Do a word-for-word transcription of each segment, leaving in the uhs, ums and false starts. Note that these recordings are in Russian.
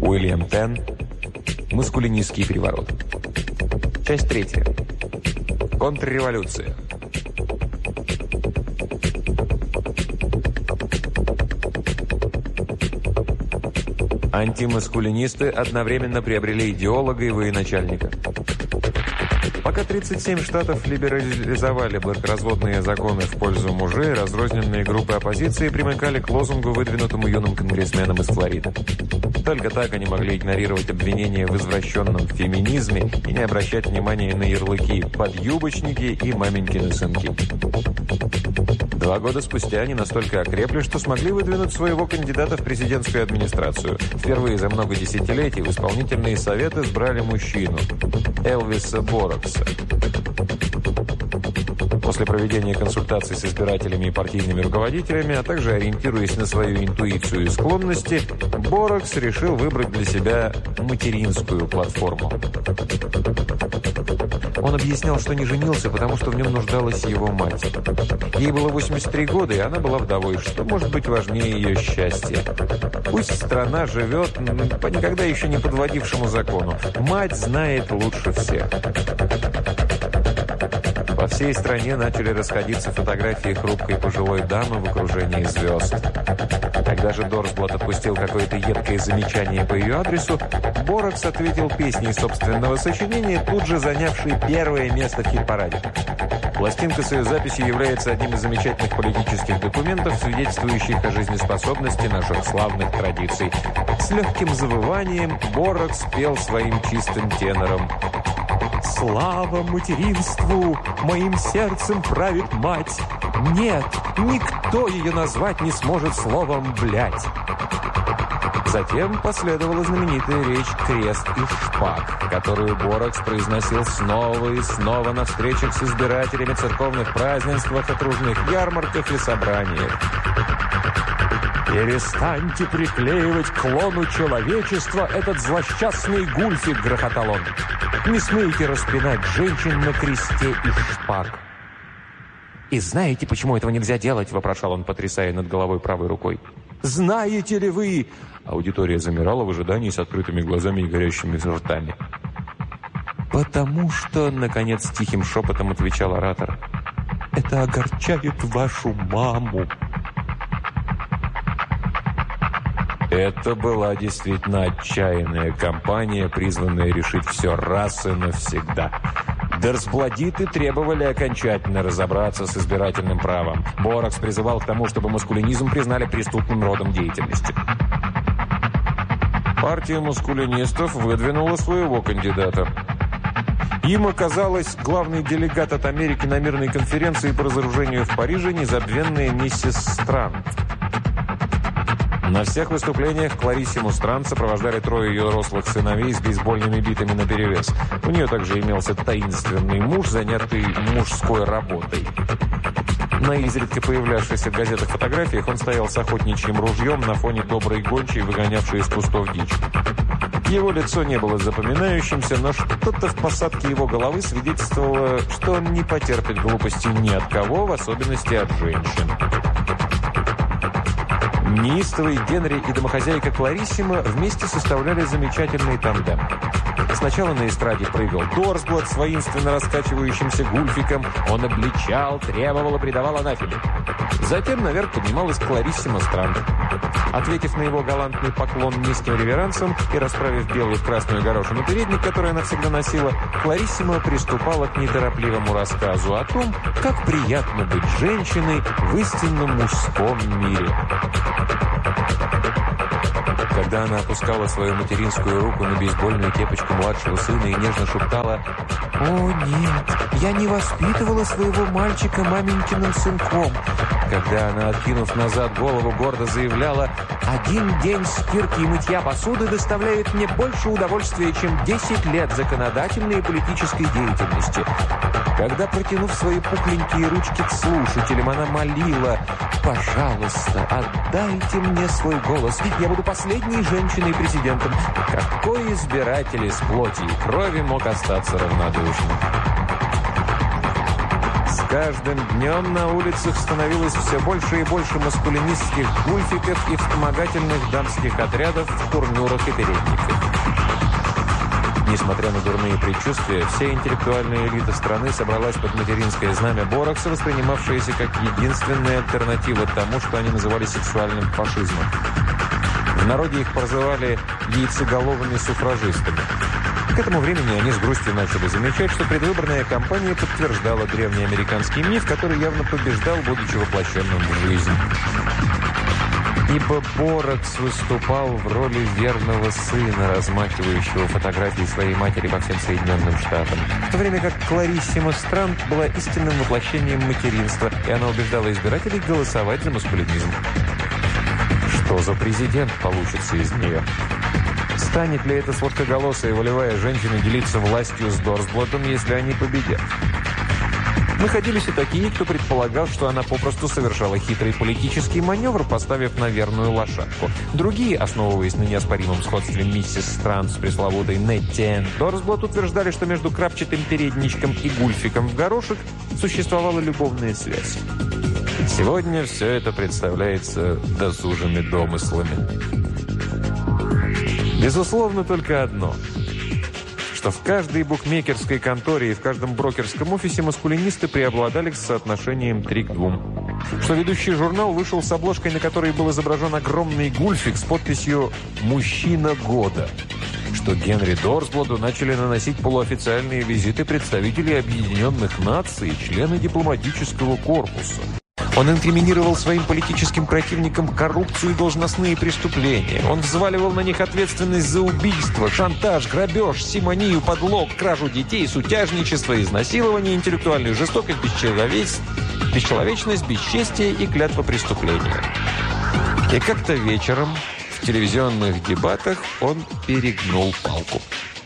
Уильям Тенн. Маскулинистский переворот. Часть третья. Контрреволюция. Антимаскулинисты одновременно приобрели идеолога и военачальника. Пока тридцать семь штатов либерализовали бракоразводные законы в пользу мужей, разрозненные группы оппозиции примыкали к лозунгу, выдвинутому юным конгрессменом из Флориды. Только так они могли игнорировать обвинения в извращенном феминизме и не обращать внимания на ярлыки «подъюбочники» и «маменькины сынки». Два года спустя они настолько окрепли, что смогли выдвинуть своего кандидата в президентскую администрацию. Впервые за много десятилетий в исполнительные советы избрали мужчину – Элвиса Борокса. После проведения консультаций с избирателями и партийными руководителями, а также ориентируясь на свою интуицию и склонности, Борокс решил выбрать для себя материнскую платформу. Он объяснял, что не женился, потому что в нем нуждалась его мать. Ей было восемьдесят три года, и она была вдовой, что может быть важнее ее счастья. Пусть страна живет по никогда еще не подводившему закону. Мать знает лучше всех. По всей стране начали расходиться фотографии хрупкой пожилой дамы в окружении звезд. Когда же Дорсблат отпустил какое-то едкое замечание по ее адресу, Борокс ответил песней собственного сочинения, тут же занявшей первое место в хит-параде. Пластинка с ее записью является одним из замечательных политических документов, свидетельствующих о жизнеспособности наших славных традиций. С легким завыванием Борокс пел своим чистым тенором: «Слава материнству! Моим сердцем правит мать! Нет, никто ее назвать не сможет словом «блядь». Затем последовала знаменитая речь «Крест и шпаг», которую Борокс произносил снова и снова на встречах с избирателями, церковных празднествах, окружных ярмарках и собраниях. «Перестаньте приклеивать к лону человечества этот злосчастный гульфик», — грохотал он. «Не смейте распинать женщин на кресте и шпаг». «И знаете, почему этого нельзя делать?» — вопрошал он, потрясая над головой правой рукой. «Знаете ли вы...» Аудитория замирала в ожидании с открытыми глазами и горящими ртами. «Потому что, наконец, тихим шепотом отвечал оратор, это огорчает вашу маму». Это была действительно отчаянная кампания, призванная решить все раз и навсегда. Дорсбладиты требовали окончательно разобраться с избирательным правом. Борокс призывал к тому, чтобы маскулинизм признали преступным родом деятельности. Партия маскулинистов выдвинула своего кандидата. Им оказалась главный делегат от Америки на мирной конференции по разоружению в Париже, незабвенная миссис Странт. На всех выступлениях Клариссиму Странт сопровождали трое ее рослых сыновей с бейсбольными битами наперевес. У нее также имелся таинственный муж, занятый мужской работой. На изредка появлявшихся в газетах фотографиях он стоял с охотничьим ружьем на фоне доброй гончей, выгонявшей из кустов дичь. Его лицо не было запоминающимся, но что-то в посадке его головы свидетельствовало, что он не потерпит глупости ни от кого, в особенности от женщин. Неистовый Генри и домохозяйка Клариссима вместе составляли замечательный тандем. Сначала на эстраде прыгал Дорсблат с воинственно раскачивающимся гульфиком. Он обличал, требовал и придавал анафеме. Затем наверх поднималась Клариссима Странт. Ответив на его галантный поклон низким реверансом и расправив белый в красную горошину передник, который она всегда носила, Клариссима приступала к неторопливому рассказу о том, как приятно быть женщиной в истинно мужском мире. Когда она опускала свою материнскую руку на бейсбольную кепочку младшего сына и нежно шептала: «О, нет, я не воспитывала своего мальчика маменькиным сынком». Когда она, откинув назад голову, гордо заявляла: «Один день стирки и мытья посуды доставляет мне больше удовольствия, чем десять лет законодательной и политической деятельности». Когда, протянув свои пухленькие ручки к слушателям, она молила: «Пожалуйста, отдайте мне свой голос, я буду последней женщиной-президентом». Какой избиратель из плоти и крови мог остаться равнодушным? С каждым днем на улицах становилось все больше и больше маскулинистских гульфиков и вспомогательных дамских отрядов в турнюрах и передниках. Несмотря на дурные предчувствия, вся интеллектуальная элита страны собралась под материнское знамя Борокса, воспринимавшееся как единственная альтернатива тому, что они называли сексуальным фашизмом. В народе их прозывали яйцеголовыми суфражистами. К этому времени они с грустью начали замечать, что предвыборная кампания подтверждала древний американский миф, который явно побеждал, будучи воплощенным в жизнь. Ибо Борокс выступал в роли верного сына, размахивающего фотографии своей матери по всем Соединенным Штатам. В то время как Клариссима Странт была истинным воплощением материнства, и она убеждала избирателей голосовать за маскулинизм. Что за президент получится из нее? Станет ли эта сладкоголосая волевая женщина делиться властью с Дорсблотом, если они победят? Находились и такие, кто предполагал, что она попросту совершала хитрый политический маневр, поставив на верную лошадку. Другие, основываясь на неоспоримом сходстве миссис Странт с пресловутой Нетти Энн Дорсблот, утверждали, что между крапчатым передничком и гульфиком в горошек существовала любовная связь. Сегодня все это представляется досужими домыслами. Безусловно, только одно – что в каждой букмекерской конторе и в каждом брокерском офисе маскулинисты преобладали с соотношением три к двум. Что ведущий журнал вышел с обложкой, на которой был изображен огромный гульфик с подписью «Мужчина года». Что Генри Дорсблоту начали наносить полуофициальные визиты представителей Объединенных Наций и члены дипломатического корпуса. Он инкриминировал своим политическим противникам коррупцию и должностные преступления. Он взваливал на них ответственность за убийство, шантаж, грабеж, симонию, подлог, кражу детей, сутяжничество, изнасилование, интеллектуальную жестокость, бесчеловечность, бесчеловечность, бесчестие и клятва преступления. И как-то вечером в телевизионных дебатах он перегнул палку.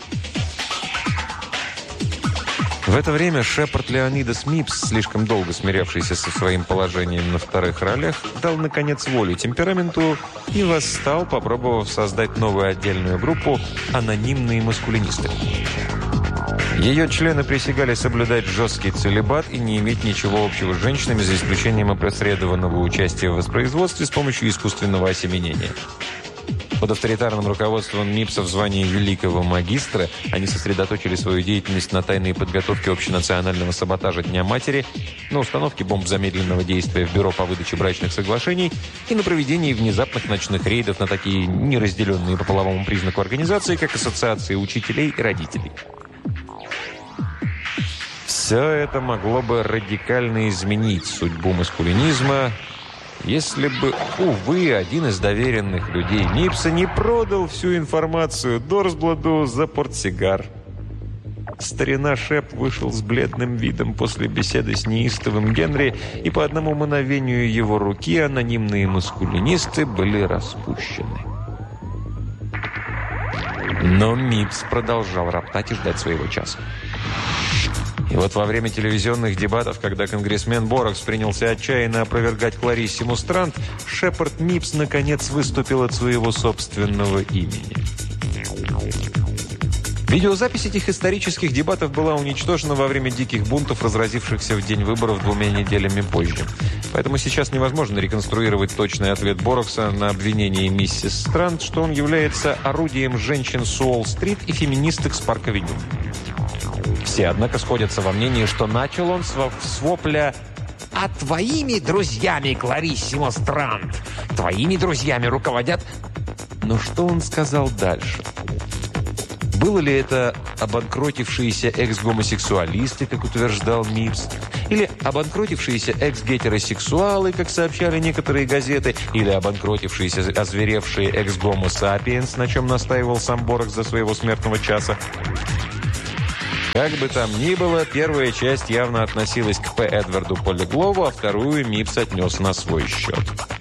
В это время Шепард Леонидас Мипс, слишком долго смирявшийся со своим положением на вторых ролях, дал, наконец, волю темпераменту и восстал, попробовав создать новую отдельную группу «Анонимные маскулинисты». Ее члены присягали соблюдать жесткий целибат и не иметь ничего общего с женщинами, за исключением опосредованного участия в воспроизводстве с помощью искусственного осеменения. Под авторитарным руководством Мипса в звании великого магистра они сосредоточили свою деятельность на тайной подготовке общенационального саботажа Дня матери, на установке бомб замедленного действия в бюро по выдаче брачных соглашений и на проведении внезапных ночных рейдов на такие неразделенные по половому признаку организации, как ассоциации учителей и родителей. Все это могло бы радикально изменить судьбу маскулинизма, если бы, увы, один из доверенных людей Мипса не продал всю информацию Дорсблоту за портсигар. Старина Шеп вышел с бледным видом после беседы с неистовым Генри, и по одному мановению его руки анонимные маскулинисты были распущены. Но Мипс продолжал роптать и ждать своего часа. И вот во время телевизионных дебатов, когда конгрессмен Борокс принялся отчаянно опровергать Клариссиму Странт, Шепард Мипс наконец выступил от своего собственного имени. Видеозапись этих исторических дебатов была уничтожена во время диких бунтов, разразившихся в день выборов двумя неделями позже. Поэтому сейчас невозможно реконструировать точный ответ Борокса на обвинение миссис Странт, что он является орудием женщин с Уолл-стрит и феминисток с Парк-авеню. Все, однако, сходятся во мнении, что начал он с вопля «А твоими друзьями, Клариссима Странт, твоими друзьями руководят...» Но что он сказал дальше? Было ли это обанкротившиеся экс-гомосексуалисты, как утверждал Мипс? Или обанкротившиеся экс-гетеросексуалы, как сообщали некоторые газеты? Или обанкротившиеся озверевшие экс-гомо-сапиенс, на чем настаивал сам Борокс за своего смертного часа? Как бы там ни было, первая часть явно относилась к П. Эдварду Полиглову, а вторую Мипс отнес на свой счет.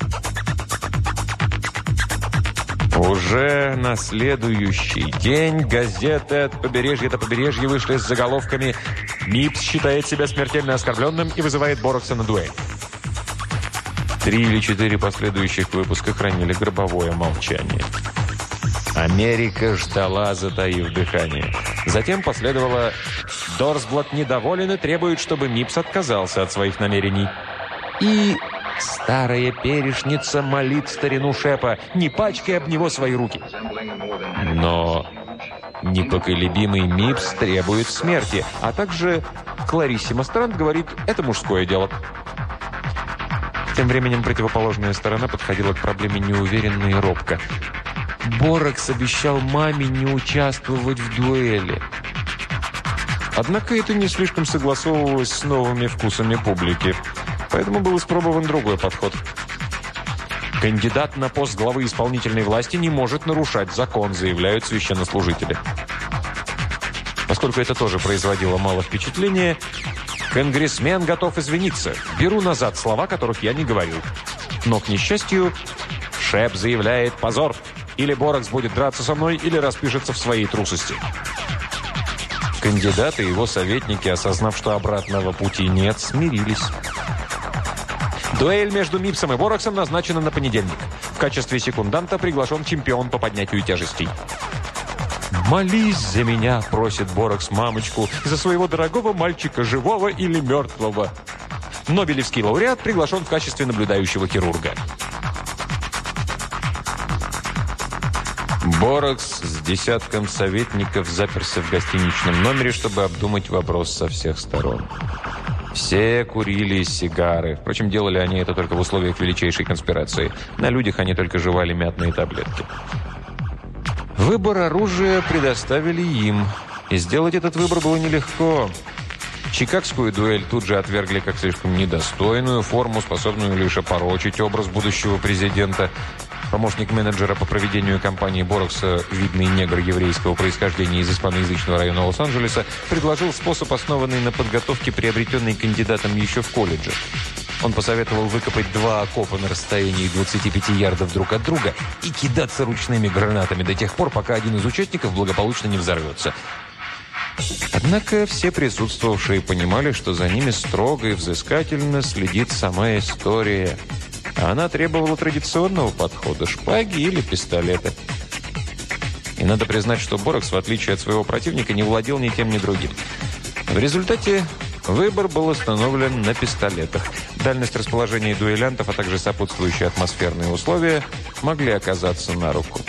Уже на следующий день газеты от побережья до побережья вышли с заголовками «Мипс считает себя смертельно оскорбленным и вызывает Борокса на дуэль». Три или четыре последующих выпуска хранили гробовое молчание. Америка ждала, затаив дыхание. Затем последовало Дорсблат недоволен и требует, чтобы Мипс отказался от своих намерений. И старая перешница молит старину Шепа: не пачкай об него свои руки. Но непоколебимый Мипс требует смерти, а также Клариссима Странт говорит: это мужское дело. Тем временем противоположная сторона подходила к проблеме неуверенно и робко. Боракс обещал маме не участвовать в дуэли. Однако это не слишком согласовывалось с новыми вкусами публики. Поэтому был испробован другой подход. Кандидат на пост главы исполнительной власти не может нарушать закон, заявляют священнослужители. Поскольку это тоже производило мало впечатления, конгрессмен готов извиниться. Беру назад слова, которых я не говорил. Но, к несчастью, Шеп заявляет: позор. Или Боракс будет драться со мной, или распишется в своей трусости. Кандидаты и его советники, осознав, что обратного пути нет, смирились. Дуэль между Мипсом и Бораксом назначена на понедельник. В качестве секунданта приглашен чемпион по поднятию тяжестей. «Молись за меня», – просит Боракс мамочку, – «за своего дорогого мальчика, живого или мертвого». Нобелевский лауреат приглашен в качестве наблюдающего хирурга. Боракс с десятком советников заперся в гостиничном номере, чтобы обдумать вопрос со всех сторон. Все курили сигары. Впрочем, делали они это только в условиях величайшей конспирации. На людях они только жевали мятные таблетки. Выбор оружия предоставили им. И сделать этот выбор было нелегко. Чикагскую дуэль тут же отвергли как слишком недостойную форму, способную лишь опорочить образ будущего президента. Помощник менеджера по проведению кампании Боракса, видный негр еврейского происхождения из испаноязычного района Лос-Анджелеса, предложил способ, основанный на подготовке, приобретенной кандидатом еще в колледже. Он посоветовал выкопать два окопа на расстоянии двадцати пяти ярдов друг от друга и кидаться ручными гранатами до тех пор, пока один из участников благополучно не взорвется. Однако все присутствовавшие понимали, что за ними строго и взыскательно следит сама история. А она требовала традиционного подхода – шпаги или пистолета. И надо признать, что Боракс, в отличие от своего противника, не владел ни тем, ни другим. В результате выбор был остановлен на пистолетах. Дальность расположения дуэлянтов, а также сопутствующие атмосферные условия могли оказаться на руку.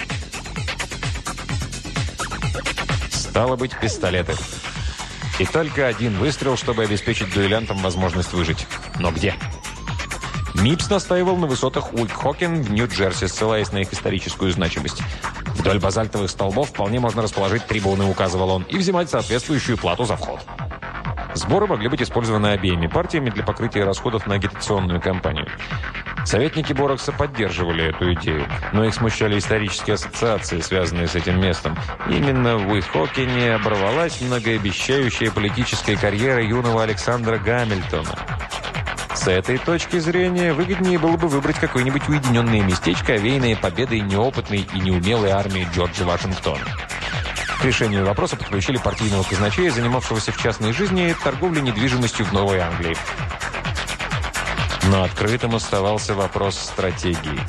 Стало быть, пистолеты. И только один выстрел, чтобы обеспечить дуэлянтам возможность выжить. Но где? Мипс настаивал на высотах Уик-Хокен в Нью-Джерси, ссылаясь на их историческую значимость. Вдоль базальтовых столбов вполне можно расположить трибуны, указывал он, и взимать соответствующую плату за вход. Сборы могли быть использованы обеими партиями для покрытия расходов на агитационную кампанию. Советники Боракса поддерживали эту идею, но их смущали исторические ассоциации, связанные с этим местом. Именно в Уик-Хокене оборвалась многообещающая политическая карьера юного Александра Гамильтона. С этой точки зрения выгоднее было бы выбрать какое-нибудь уединенное местечко, овеянное победой неопытной и неумелой армии Джорджа Вашингтона. К решению вопроса подключили партийного казначея, занимавшегося в частной жизни торговлей недвижимостью в Новой Англии. Но открытым оставался вопрос стратегии.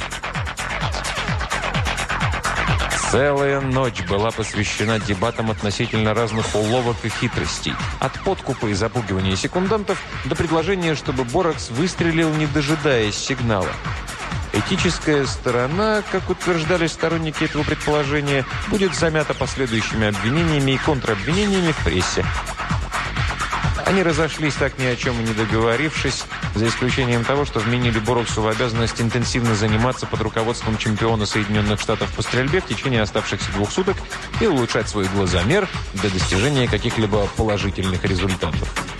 Целая ночь была посвящена дебатам относительно разных уловок и хитростей. От подкупа и запугивания секундантов до предложения, чтобы Боракс выстрелил, не дожидаясь сигнала. Этическая сторона, как утверждали сторонники этого предположения, будет замята последующими обвинениями и контробвинениями в прессе. Они разошлись так ни о чем и не договорившись, за исключением того, что вменили Бораксу в обязанность интенсивно заниматься под руководством чемпиона Соединенных Штатов по стрельбе в течение оставшихся двух суток и улучшать свой глазомер до достижения каких-либо положительных результатов.